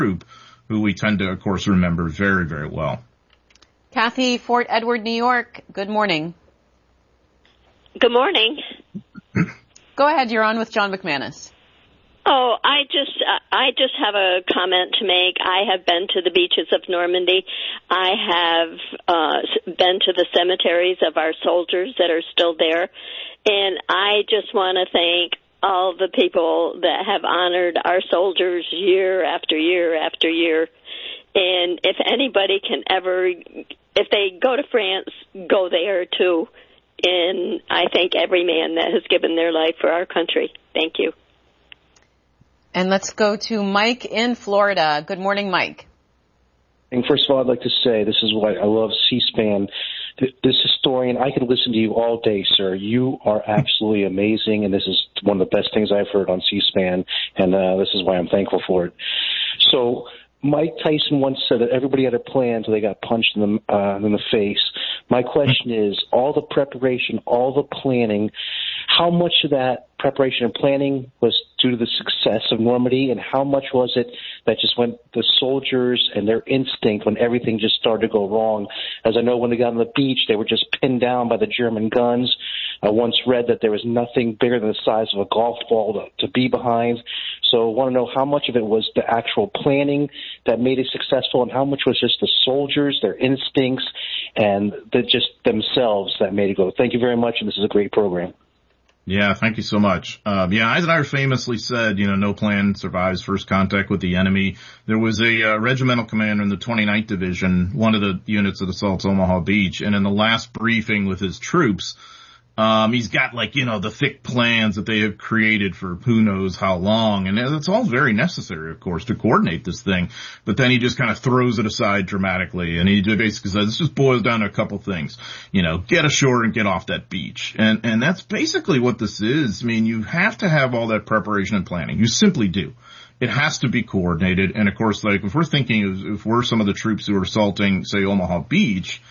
troop, who we tend to, of course, remember very, very well. Kathy, Fort Edward, New York. Good morning. Good morning. Go ahead. You're on with John McManus. Oh, I just have a comment to make. I have been to the beaches of Normandy. I have been to the cemeteries of our soldiers that are still there. And I just want to thank all the people that have honored our soldiers year after year after year. And if anybody can ever, if they go to France, go there too. And I thank every man that has given their life for our country. Thank you. And let's go to Mike in Florida. Good morning, Mike. And first of all, I'd like to say this is why I love C-SPAN. This historian, I could listen to you all day, sir. You are absolutely amazing, and this is one of the best things I've heard on C-SPAN, and this is why I'm thankful for it. So Mike Tyson once said that everybody had a plan until they got punched in the face. My question is, all the preparation, all the planning, how much of that preparation and planning was due to the success of Normandy, and how much was it that just went the soldiers and their instinct when everything just started to go wrong? As I know, when they got on the beach, they were just pinned down by the German guns. I once read that there was nothing bigger than the size of a golf ball to be behind. So I want to know how much of it was the actual planning that made it successful, and how much was just the soldiers, their instincts, and just themselves that made it go. Thank you very much, and this is a great program. Yeah, thank you so much. Eisenhower famously said, no plan survives first contact with the enemy. There was a regimental commander in the 29th Division, one of the units that assaults Omaha Beach, and in the last briefing with his troops, he's got the thick plans that they have created for who knows how long. And it's all very necessary, of course, to coordinate this thing. But then he just kind of throws it aside dramatically. And he basically says, this just boils down to a couple things. Get ashore and get off that beach. And that's basically what this is. I mean, you have to have all that preparation and planning. You simply do. It has to be coordinated. And of course, if we're thinking, if we're some of the troops who are assaulting, say, Omaha Beach,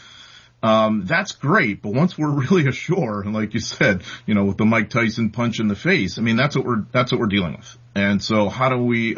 that's great, but once we're really ashore, and like you said, with the Mike Tyson punch in the face, I mean, that's what we're dealing with. And so how do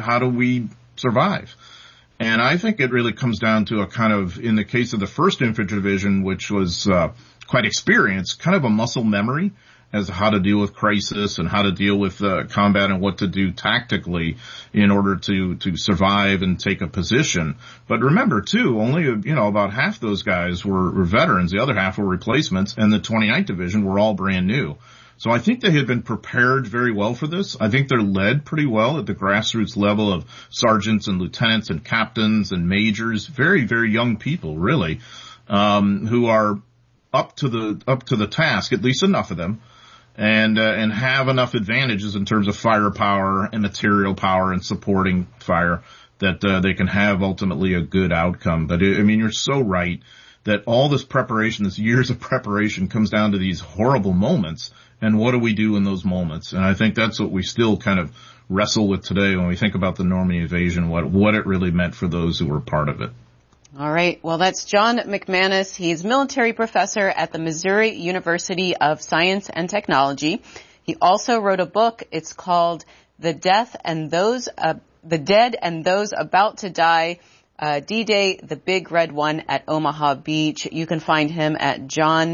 we survive? And I think it really comes down to a kind of, in the case of the 1st Infantry Division, which was, quite experienced, kind of a muscle memory as to how to deal with crisis and how to deal with combat and what to do tactically in order to survive and take a position. But remember, too, only, about half those guys were veterans. The other half were replacements, and the 29th Division were all brand new. So I think they had been prepared very well for this. I think they're led pretty well at the grassroots level of sergeants and lieutenants and captains and majors, very, very young people, really, who are up to the task, at least enough of them, and have enough advantages in terms of firepower and material power and supporting fire that they can have ultimately a good outcome. But you're so right that all this preparation, this years of preparation, comes down to these horrible moments. And what do we do in those moments? And I think that's what we still kind of wrestle with today when we think about the Normandy invasion, what it really meant for those who were part of it. All right. Well, that's John McManus. He's military professor at the Missouri University of Science and Technology. He also wrote a book. It's called The Dead and Those About to Die, D-Day, the Big Red One at Omaha Beach. You can find him at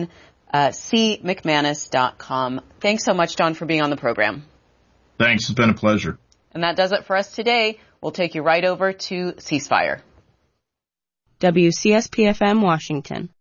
johncmcmanus.com. Thanks so much, John, for being on the program. Thanks. It's been a pleasure. And that does it for us today. We'll take you right over to Ceasefire. WCSP-FM Washington.